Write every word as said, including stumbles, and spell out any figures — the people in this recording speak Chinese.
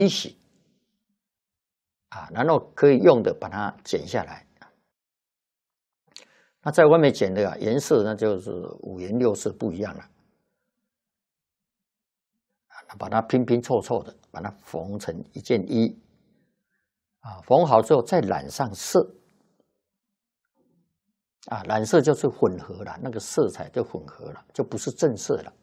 一洗啊，然后可以用的把它剪下来。那在外面剪的啊，颜色那就是五颜六色不一样了。把它拼拼凑凑的，把它缝成一件衣啊，缝好之后再染上色啊，染色就是混合了，那个色彩就混合了，就不是正色了。